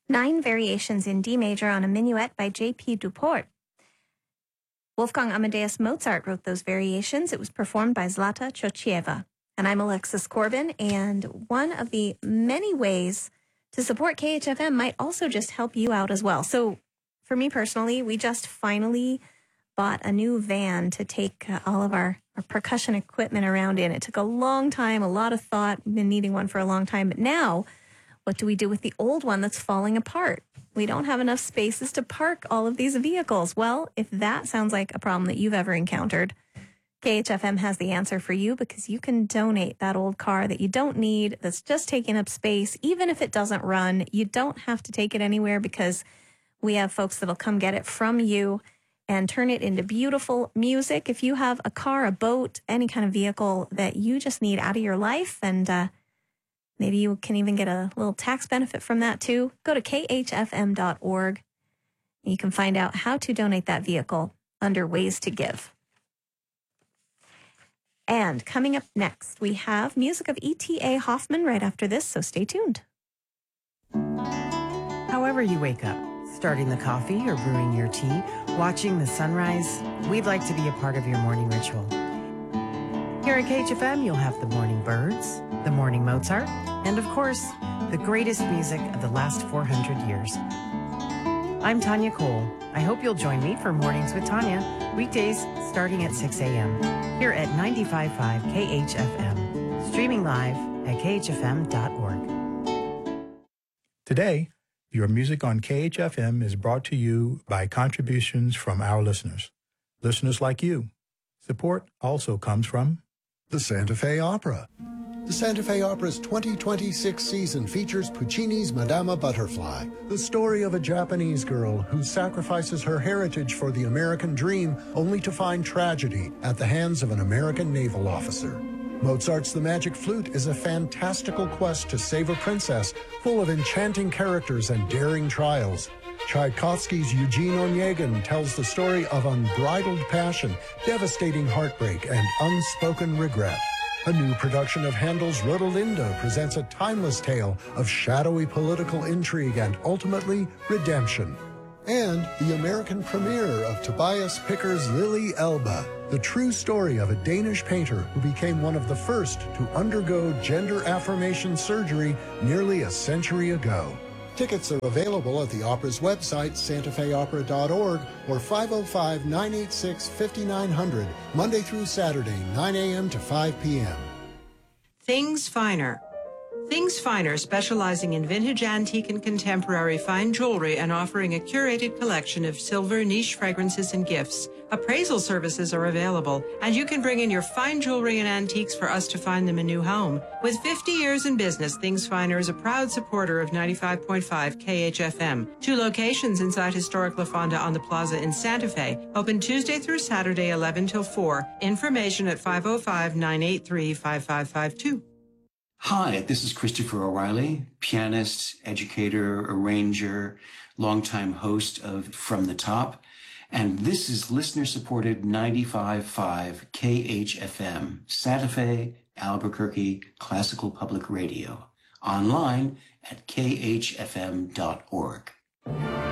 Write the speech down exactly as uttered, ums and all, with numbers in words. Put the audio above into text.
Nine Variations in D Major on a Minuet by J P Duport. Wolfgang Amadeus Mozart wrote those variations. It was performed by Zlata Chochieva. And I'm Alexis Corbin, and one of the many ways to support K H F M might also just help you out as well. So for me personally, we just finally bought a new van to take uh, all of our, our percussion equipment around in. It took a long time, a lot of thought. We've been needing one for a long time. But now, what do we do with the old one that's falling apart? We don't have enough spaces to park all of these vehicles. Well, if that sounds like a problem that you've ever encountered, K H F M has the answer for you, because you can donate that old car that you don't need, that's just taking up space. Even if it doesn't run, you don't have to take it anywhere, because we have folks that'll come get it from you and turn it into beautiful music. If you have a car, a boat, any kind of vehicle that you just need out of your life, and uh, maybe you can even get a little tax benefit from that too, go to K H F M dot org. You can find out how to donate that vehicle under Ways to Give. And coming up next, we have music of E T A Hoffman right after this, so stay tuned. However you wake up, starting the coffee or brewing your tea, watching the sunrise, we'd like to be a part of your morning ritual. Here at K H F M, you'll have the morning birds, the morning Mozart, and of course, the greatest music of the last four hundred years. I'm Tanya Cole. I hope you'll join me for Mornings with Tanya, weekdays starting at six a.m. here at ninety-five point five K H F M, streaming live at K H F M dot org. Today, your music on K H F M is brought to you by contributions from our listeners, listeners like you. Support also comes from the Santa Fe Opera. The Santa Fe Opera's twenty twenty-six season features Puccini's Madama Butterfly, the story of a Japanese girl who sacrifices her heritage for the American dream only to find tragedy at the hands of an American naval officer. Mozart's The Magic Flute is a fantastical quest to save a princess full of enchanting characters and daring trials. Tchaikovsky's Eugene Onegin tells the story of unbridled passion, devastating heartbreak, and unspoken regret. A new production of Handel's Rodelinda presents a timeless tale of shadowy political intrigue and, ultimately, redemption. And the American premiere of Tobias Picker's Lily Elba, the true story of a Danish painter who became one of the first to undergo gender affirmation surgery nearly a century ago. Tickets are available at the opera's website, Santa Fe Opera dot org, or five oh five, nine eight six, five nine zero zero, Monday through Saturday, nine a.m. to five p.m. Things Finer. Things Finer, specializing in vintage, antique, and contemporary fine jewelry and offering a curated collection of silver, niche fragrances, and gifts. Appraisal services are available, and you can bring in your fine jewelry and antiques for us to find them a new home. With fifty years in business, Things Finer is a proud supporter of ninety-five point five K H F M. Two locations inside historic La Fonda on the Plaza in Santa Fe. Open Tuesday through Saturday, eleven till four. Information at five oh five, nine eight three, five five five two. Hi, this is Christopher O'Reilly, pianist, educator, arranger, longtime host of From the Top. And this is listener-supported ninety-five point five K H F M, Santa Fe, Albuquerque, Classical Public Radio. Online at K H F M dot org.